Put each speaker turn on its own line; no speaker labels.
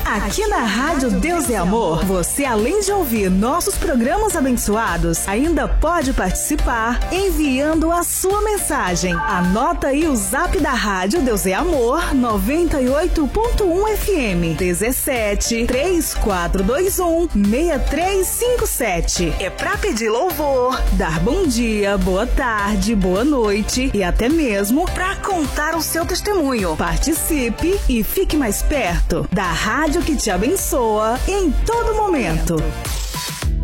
Aqui na Rádio Deus é Amor, você além de ouvir nossos programas abençoados, ainda pode participar enviando a sua mensagem. Anota aí o zap da Rádio Deus é Amor 98.1 FM 17 3421 6357. É pra pedir louvor, dar bom dia, boa tarde, boa noite e até mesmo pra contar o seu testemunho. Participe e fique mais perto da rádio que te abençoa em todo momento.